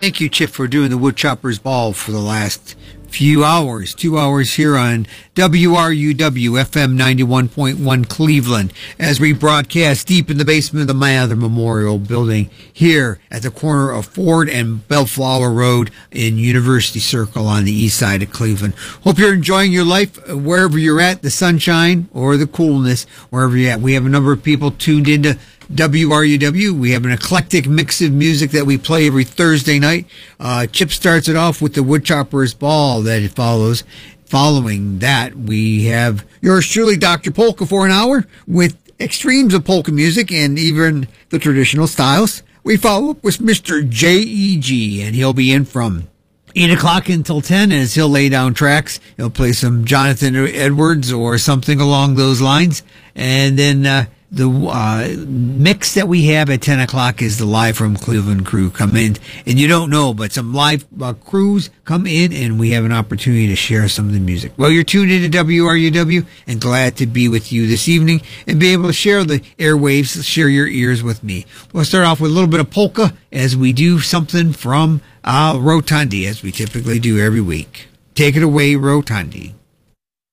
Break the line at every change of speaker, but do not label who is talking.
Thank you, Chip, for doing the Woodchopper's Ball for the last few hours. 2 hours here on WRUW FM 91.1 Cleveland as we broadcast deep in the basement of the Mather Memorial Building here at the corner of Ford and Bellflower Road in University Circle on the east side of Cleveland. Hope you're enjoying your life wherever you're at, the sunshine or the coolness, wherever you're at. We have a number of people tuned into WRUW. We have an eclectic mix of music that we play every Thursday night. Chip starts it off with the Woodchopper's Ball that it follows. Following that, we have yours truly, Dr. Polka, for an hour with extremes of polka music and even the traditional styles. We follow up with Mr. J.E.G., and he'll be in from 8 o'clock until 10 as he'll lay down tracks. He'll play some Jonathan Edwards or something along those lines. And then the mix that we have at 10 o'clock is the Live from Cleveland crew come in. And you don't know, but some live crews come in and we have an opportunity to share some of the music. Well, you're tuned into WRUW and glad to be with you this evening and be able to share the airwaves, share your ears with me. We'll start off with a little bit of polka as we do something from Rotundi, as we typically do every week. Take it away, Rotundi.